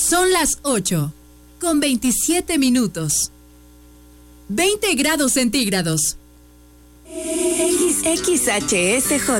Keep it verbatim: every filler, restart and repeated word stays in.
Son las ocho, con veintisiete minutos. veinte grados centígrados. X H S J.